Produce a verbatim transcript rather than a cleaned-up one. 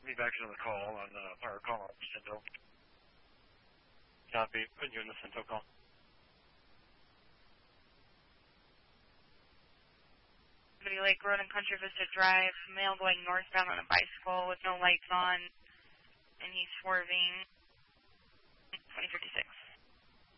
me back to the call on the uh, power call on Cinto. Copy. Putting you in the Cinto call. Lake Road and Country Vista Drive, male going northbound on a bicycle with no lights on, and he's swerving. twenty fifty-six.